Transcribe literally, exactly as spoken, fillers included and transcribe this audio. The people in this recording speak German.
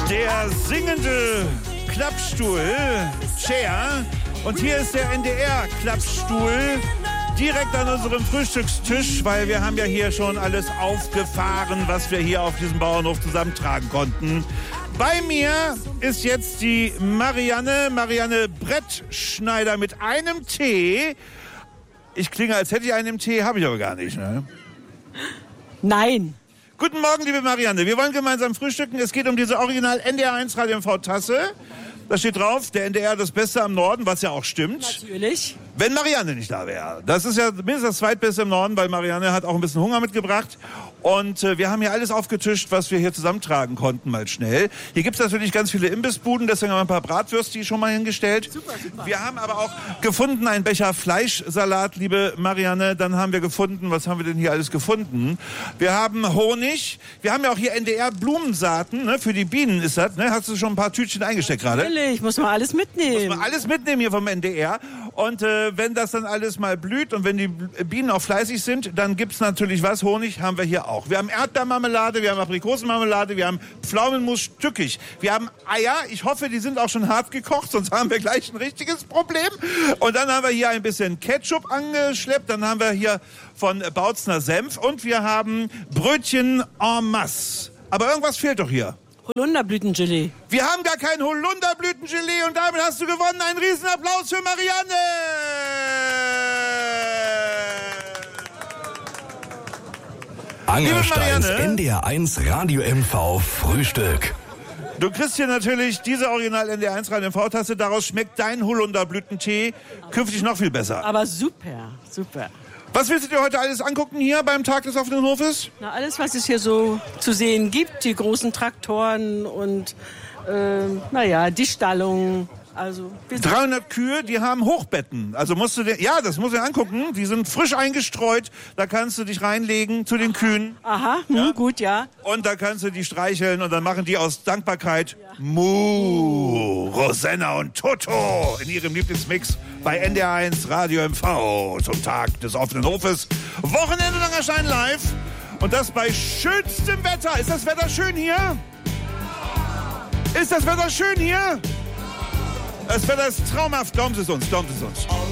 Der singende Klappstuhl, Chair. Und hier ist der N D R-Klappstuhl, direkt an unserem Frühstückstisch, weil wir haben ja hier schon alles aufgefahren, was wir hier auf diesem Bauernhof zusammentragen konnten. Bei mir ist jetzt die Marianne, Marianne Brettschneider mit einem T. Ich klinge, als hätte ich einen Tee, habe ich aber gar nicht, ne? Nein. Guten Morgen, liebe Marianne. Wir wollen gemeinsam frühstücken. Es geht um diese Original N D R eins Radio M V-Tasse. Da steht drauf, der N D R das Beste am Norden, was ja auch stimmt. Natürlich. Wenn Marianne nicht da wäre. Das ist ja mindestens das Zweitbeste im Norden, weil Marianne hat auch ein bisschen Hunger mitgebracht. Und äh, wir haben hier alles aufgetischt, was wir hier zusammentragen konnten, mal schnell. Hier gibt's natürlich ganz viele Imbissbuden, deswegen haben wir ein paar Bratwürste schon mal hingestellt. Super, super. Wir haben aber auch gefunden einen Becher Fleischsalat, liebe Marianne. Dann haben wir gefunden, was haben wir denn hier alles gefunden? Wir haben Honig. Wir haben ja auch hier N D R-Blumensaaten, ne? Für die Bienen ist das, ne? Hast du schon ein paar Tütchen eingesteckt gerade? Natürlich, muss man alles mitnehmen. Muss man alles mitnehmen hier vom N D R. Und äh, wenn das dann alles mal blüht und wenn die Bienen auch fleißig sind, dann gibt's natürlich was. Honig haben wir hier auch. Wir haben Erdbeermarmelade, wir haben Aprikosenmarmelade, wir haben Pflaumenmus stückig. Wir haben Eier. Ich hoffe, die sind auch schon hart gekocht, sonst haben wir gleich ein richtiges Problem. Und dann haben wir hier ein bisschen Ketchup angeschleppt. Dann haben wir hier von Bautzner Senf. Und wir haben Brötchen en masse. Aber irgendwas fehlt doch hier. Holunderblütengelee. Wir haben gar kein Holunderblütengelee und damit hast du gewonnen. Einen Riesenapplaus für Marianne! Angersteins Marianne, N D R eins Radio M V Frühstück. Du kriegst hier natürlich diese Original N D R eins Radio M V-Tasse. Daraus schmeckt dein Holunderblütentee künftig noch viel besser. Aber super, super. Was willst du dir heute alles angucken hier beim Tag des offenen Hofes? Na, alles, was es hier so zu sehen gibt, die großen Traktoren und, äh, naja, die Stallung. Also, dreihundert Kühe, die haben Hochbetten. Also musst du dir, ja, das musst du dir angucken. Die sind frisch eingestreut. Da kannst du dich reinlegen zu den Kühen. Aha, hm, Ja. gut, ja. Und da kannst du die streicheln und dann machen die aus Dankbarkeit Mu, Rosanna und Toto in ihrem Lieblingsmix bei N D R eins Radio M V zum Tag des offenen Hofes. Wochenende lang erscheinen live und das bei schönstem Wetter. Ist das Wetter schön hier? Ist das Wetter schön hier? Das Wetter ist traumhaft. Glauben Sie es uns, glauben Sie es uns.